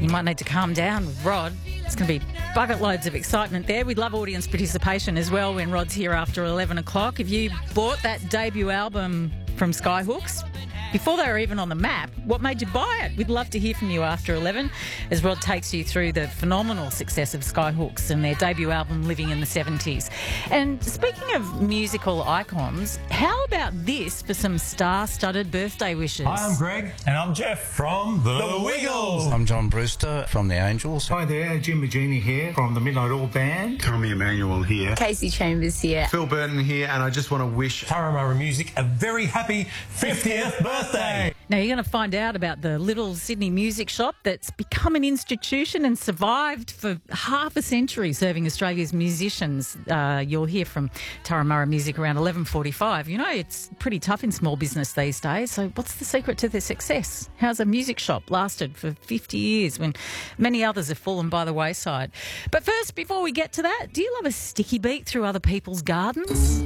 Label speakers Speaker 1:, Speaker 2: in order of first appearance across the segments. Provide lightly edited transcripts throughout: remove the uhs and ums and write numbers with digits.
Speaker 1: You might need to calm down with Rod. It's going to be bucket loads of excitement there. We'd love audience participation as well when Rod's here after 11 o'clock. If you bought that debut album from Skyhooks before they were even on the map, what made you buy it? We'd love to hear from you after 11 as Rod takes you through the phenomenal success of Skyhooks and their debut album Living in the 70s. And speaking of musical icons, how about this for some star-studded birthday wishes?
Speaker 2: Hi, I'm Greg.
Speaker 3: And I'm Jeff from The Wiggles.
Speaker 4: I'm John Brewster from The Angels.
Speaker 2: Hi there, Jim Magini here from the Midnight Oil Band.
Speaker 5: Tommy Emmanuel here.
Speaker 6: Casey Chambers here.
Speaker 5: Phil Burton here, and I just want to wish
Speaker 3: Taramara Music a very happy 50th birthday.
Speaker 1: Now, you're going to find out about the Little Sydney Music Shop that's become an institution and survived for half a century serving Australia's musicians. You'll hear from Taramara Music around 11:45. You know, it's pretty tough in small business these days, so what's the secret to their success? How's a music shop lasted for 50 years when many others have fallen by the wayside? But first, before we get to that, do you love a sticky beat through other people's gardens?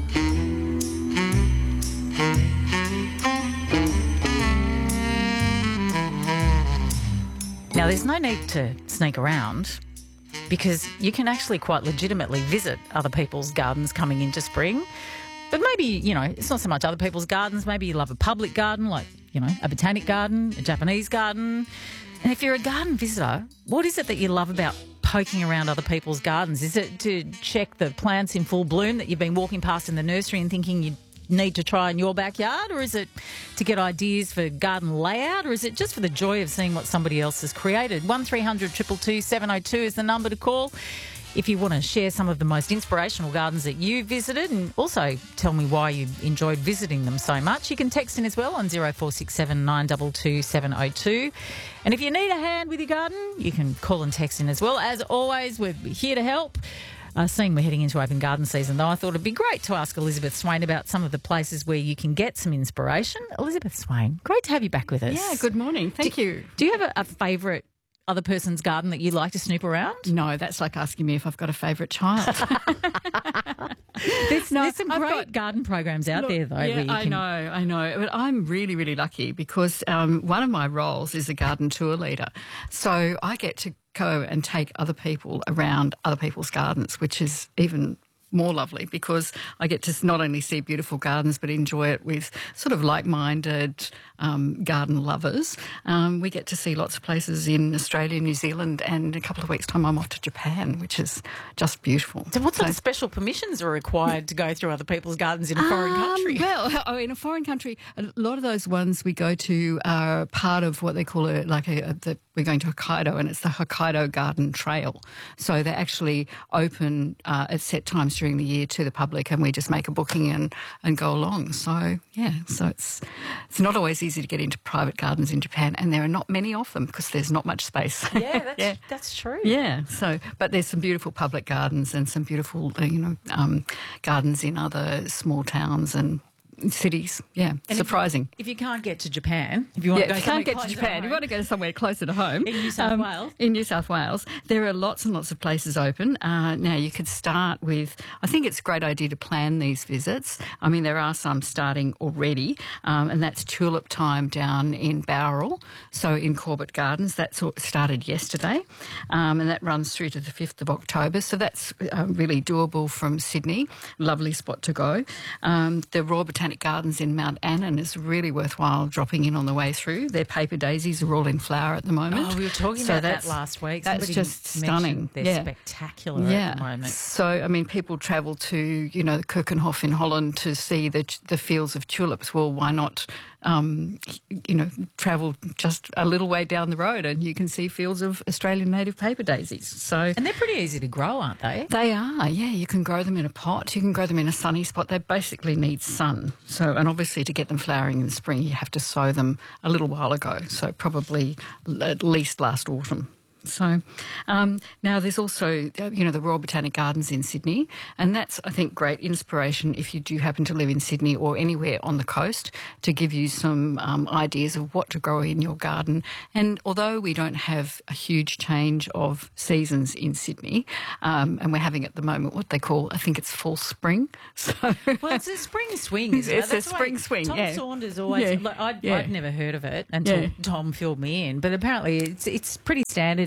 Speaker 1: Now, there's no need to sneak around because you can actually quite legitimately visit other people's gardens coming into spring. But maybe, you know, it's not so much other people's gardens. Maybe you love a public garden like, you know, a botanic garden, a Japanese garden. And if you're a garden visitor, what is it that you love about poking around other people's gardens? Is it to check the plants in full bloom that you've been walking past in the nursery and thinking you need to try in your backyard? Or is it to get ideas for garden layout? Or is it just for the joy of seeing what somebody else has created? 1300 222 702 is the number to call if you want to share some of the most inspirational gardens that you visited, and also tell me why you enjoyed visiting them so much. You can text in as well on 0467 922 702. And if you need a hand with your garden, you can call and text in as well. As always, we're here to help. Seeing we're heading into open garden season, though, I thought it'd be great to ask Elizabeth Swain about some of the places where you can get some inspiration. Elizabeth Swain, great to have you back with us.
Speaker 6: Yeah, good morning. Thank you.
Speaker 1: Do you have a favourite other person's garden that you like to snoop around?
Speaker 6: No, that's like asking me if I've got a favourite child.
Speaker 1: There's some great garden programs out there, though.
Speaker 6: Yeah, I know. But I'm really, really lucky because one of my roles is a garden tour leader. So I get to go and take other people around other people's gardens, which is even more lovely because I get to not only see beautiful gardens but enjoy it with sort of like-minded garden lovers. We get to see lots of places in Australia, New Zealand, and in a couple of weeks' time I'm off to Japan, which is just beautiful.
Speaker 1: So what sort of special permissions are required to go through other people's gardens in a foreign country?
Speaker 6: Well, in a foreign country, a lot of those ones we go to are part of what they call we're going to Hokkaido, and it's the Hokkaido Garden Trail. So they're actually open at set times during the year to the public, and we just make a booking and go along. So, yeah, so it's not always easy to get into private gardens in Japan, and there are not many of them because there's not much space.
Speaker 1: Yeah, that's true.
Speaker 6: Yeah, but there's some beautiful public gardens and some beautiful, gardens in other small towns and cities. Yeah, and surprising.
Speaker 1: If you can't get to Japan, if you want to go
Speaker 6: you want to go somewhere closer to home.
Speaker 1: In New South Wales.
Speaker 6: In New South Wales, there are lots and lots of places open. Now, you could start with, I think it's a great idea to plan these visits. I mean, there are some starting already, and that's Tulip Time down in Bowral, so in Corbett Gardens. That started yesterday, and that runs through to the 5th of October, so that's really doable from Sydney. Lovely spot to go. The Royal Botanic Gardens in Mount Annan is really worthwhile dropping in on the way through. Their paper daisies are all in flower at the moment.
Speaker 1: Oh, we were talking about that last week.
Speaker 6: That's just stunning.
Speaker 1: They're spectacular at the moment.
Speaker 6: So, I mean, people travel to, the Keukenhof in Holland to see the fields of tulips. Well, why not, travel just a little way down the road and you can see fields of Australian native paper daisies. And
Speaker 1: they're pretty easy to grow, aren't they?
Speaker 6: They are, yeah. You can grow them in a pot. You can grow them in a sunny spot. They basically need sun. So, and obviously to get them flowering in the spring, you have to sow them a little while ago. So probably at least last autumn. So now there's also, the Royal Botanic Gardens in Sydney, and that's, I think, great inspiration if you do happen to live in Sydney or anywhere on the coast to give you some ideas of what to grow in your garden. And although we don't have a huge change of seasons in Sydney, and we're having at the moment what they call, I think it's false spring. So
Speaker 1: well, it's a spring swing, isn't it?
Speaker 6: It's a spring swing,
Speaker 1: Tom Saunders always, I'd never heard of it until Tom filled me in, but apparently it's pretty standard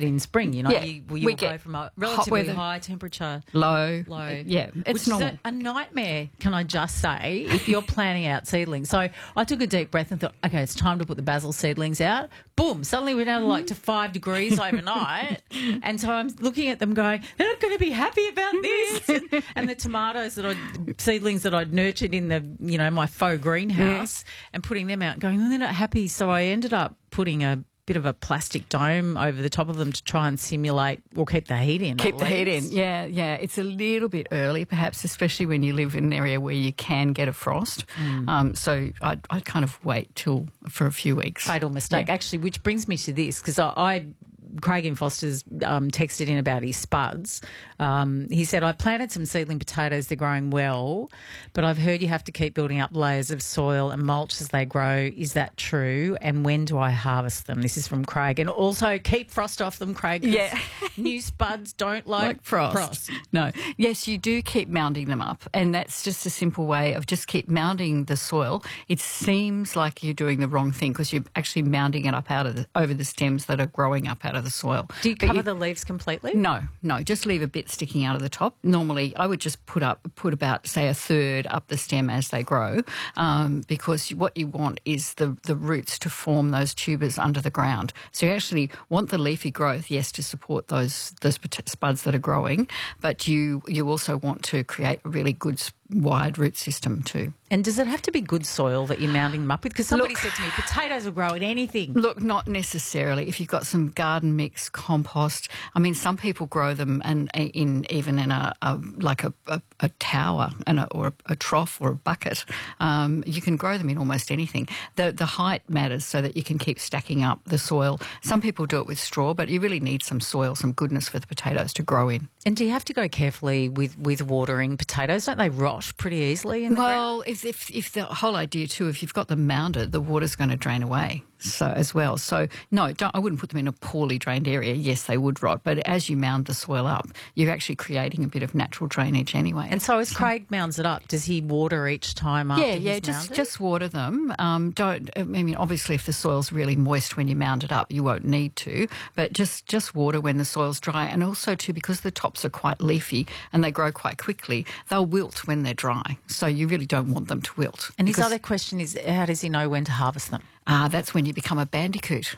Speaker 1: in spring. You know,
Speaker 6: Yeah,
Speaker 1: you
Speaker 6: we
Speaker 1: go
Speaker 6: get
Speaker 1: from a
Speaker 6: hot
Speaker 1: relatively
Speaker 6: weather,
Speaker 1: high temperature,
Speaker 6: low.
Speaker 1: low.
Speaker 6: Yeah, it's
Speaker 1: which
Speaker 6: normal.
Speaker 1: is a nightmare, can I just say, if you're planning out seedlings. So I took a deep breath and thought, okay, it's time to put the basil seedlings out. Boom, suddenly we're down to like to 5 degrees overnight. And so I'm looking at them going, they're not going to be happy about this. And the tomatoes seedlings that I'd nurtured in my faux greenhouse and putting them out and going, they're not happy. So I ended up putting a bit of a plastic dome over the top of them to try and simulate or keep the heat in.
Speaker 6: Keep the heat in. Yeah. It's a little bit early, perhaps, especially when you live in an area where you can get a frost. So I'd kind of wait for a few weeks.
Speaker 1: Fatal mistake, actually, which brings me to this, because Craig in Foster's texted in about his spuds. He said, I planted some seedling potatoes, they're growing well, but I've heard you have to keep building up layers of soil and mulch as they grow. Is that true? And when do I harvest them? This is from Craig. And also keep frost off them, Craig.
Speaker 6: Yeah.
Speaker 1: New spuds don't like
Speaker 6: frost. No. Yes, you do keep mounding them up, and that's just a simple way of just keep mounding the soil. It seems like you're doing the wrong thing because you're actually mounding it up over the stems that are growing up out of the soil.
Speaker 1: Do you cover the leaves completely?
Speaker 6: No, just leave a bit sticking out of the top. Normally, I would just put about, say, a third up the stem as they grow, because what you want is the roots to form those tubers under the ground. So you actually want the leafy growth, yes, to support those spuds that are growing, but you also want to create a really good wide root system too.
Speaker 1: And does it have to be good soil that you're mounding them up with? Because somebody said to me, potatoes will grow in anything.
Speaker 6: Look, not necessarily. If you've got some garden mix, compost, I mean, some people grow them even in a tower or a trough or a bucket. You can grow them in almost anything. The height matters so that you can keep stacking up the soil. Some people do it with straw, but you really need some soil, some goodness for the potatoes to grow in.
Speaker 1: And do you have to go carefully with watering potatoes? Don't they rot pretty easily in the ground?
Speaker 6: If the whole idea too, if you've got them mounded, the water's going to drain away as well. So no, I wouldn't put them in a poorly drained area. Yes, they would rot, but as you mound the soil up, you're actually creating a bit of natural drainage anyway.
Speaker 1: And so as Craig mounds it up, does he water each time after he's mounded?
Speaker 6: just water them. Obviously if the soil's really moist when you mound it up, you won't need to, but just water when the soil's dry. And also too, because the tops are quite leafy and they grow quite quickly, they'll wilt when they're dry. So you really don't want them to wilt.
Speaker 1: And his other question is, how does he know when to harvest them?
Speaker 6: That's when you become a bandicoot.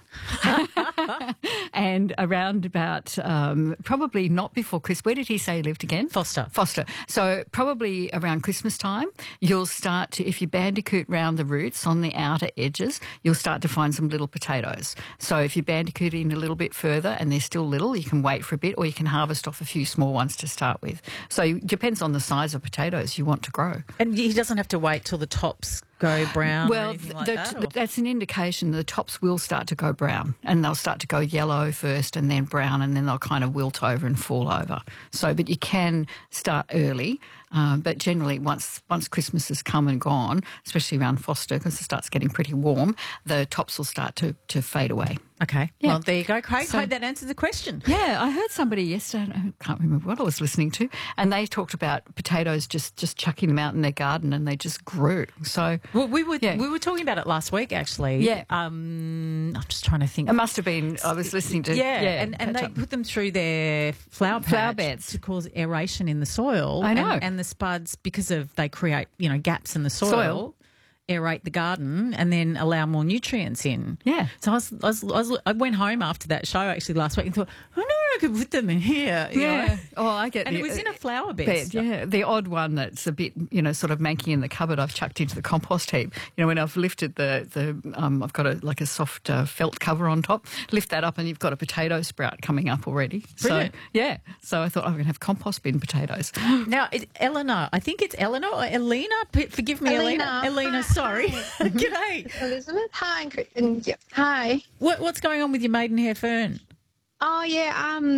Speaker 6: And around about, probably not before Christmas. Where did he say he lived again?
Speaker 1: Foster.
Speaker 6: So probably around Christmas time, you'll start to, if you bandicoot round the roots on the outer edges, you'll start to find some little potatoes. So if you bandicoot in a little bit further and they're still little, you can wait for a bit, or you can harvest off a few small ones to start with. So it depends on the size of potatoes you want to grow.
Speaker 1: And he doesn't have to wait till the tops go brown or anything like that?
Speaker 6: That's an indication the tops will start to go brown, and they'll start to go yellow first and then brown, and then they'll kind of wilt over and fall over. So, but you can start early, but generally once Christmas has come and gone, especially around Foster, because it starts getting pretty warm, the tops will start to fade away.
Speaker 1: Okay.
Speaker 6: Yeah.
Speaker 1: Well, there you go, Craig. Hope that answers the question.
Speaker 6: Yeah, I heard somebody yesterday, I can't remember what I was listening to, and they talked about potatoes just chucking them out in their garden and they just grew. So
Speaker 1: well, we were talking about it last week, actually.
Speaker 6: Yeah.
Speaker 1: I'm just trying to think.
Speaker 6: It must have been, I was listening to.
Speaker 1: And they put them through their flower beds to cause aeration in the soil.
Speaker 6: I know.
Speaker 1: And the spuds, because they create, gaps in the soil, aerate the garden and then allow more nutrients in.
Speaker 6: Yeah.
Speaker 1: So I went home after that show actually last week and thought, I know I could put them in here.
Speaker 6: Yeah. Oh, I get.
Speaker 1: And it was in a flower bed.
Speaker 6: Yeah. The odd one that's a bit, sort of manky in the cupboard, I've chucked into the compost heap. When I've lifted I've got a soft felt cover on top. Lift that up and you've got a potato sprout coming up already.
Speaker 1: Brilliant.
Speaker 6: So yeah. So I thought I'm going to have compost bin potatoes.
Speaker 1: Now, Eleanor, I think it's Eleanor or Elena. Forgive me, Elena. Elena, sorry. G'day.
Speaker 7: Elizabeth. Hi. Hi.
Speaker 1: What's going on with your maidenhair fern?
Speaker 7: Oh yeah.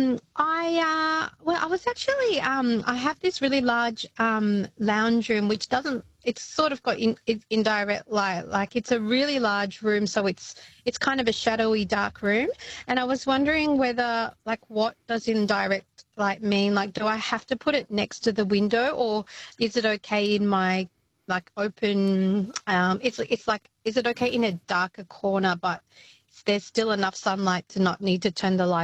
Speaker 7: I was actually I have this really large lounge room which doesn't. It's sort of got indirect light. Like it's a really large room, so it's kind of a shadowy, dark room. And I was wondering whether, what does indirect light mean? Do I have to put it next to the window, or is it okay in my open? Is it okay in a darker corner, but there's still enough sunlight to not need to turn the light